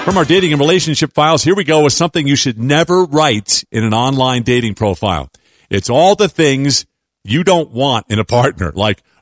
From our dating and relationship files, here we go with something you should never write in an online dating profile. It's all the things you don't want in a partner, like